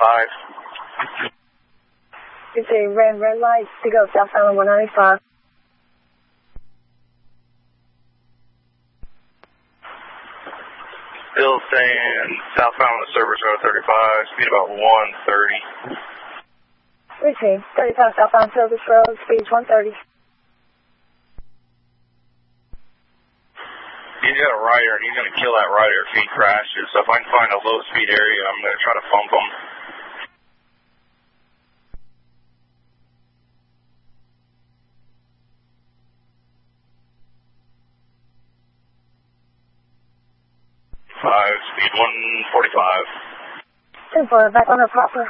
195. It's a red light to go southbound 195. Still staying southbound on the Service Road 35, speed about 130. Routine, 35 southbound Service Road, speed 130. He's got a rider, and he's going to kill that rider if he crashes. So if I can find a low-speed area, I'm going to try to bump him. Speed 145. 10-4, back on the proper.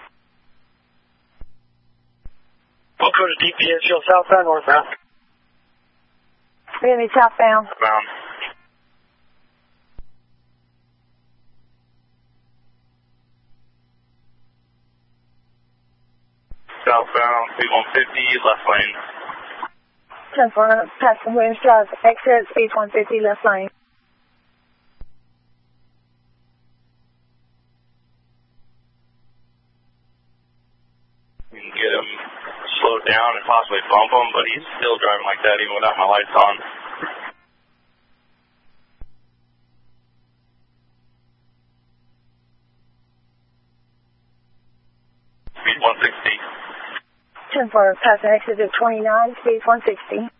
We'll go to DPN, show southbound, northbound. We're going to be southbound. Southbound. Southbound, speed 150, left lane. 10-4, passing Williams Drive, exit, speed 150, left lane. We can get him slowed down and possibly bump him, but he's still driving like that even without my lights on. Speed 160. 10-4, passing exit at 29, speed 160.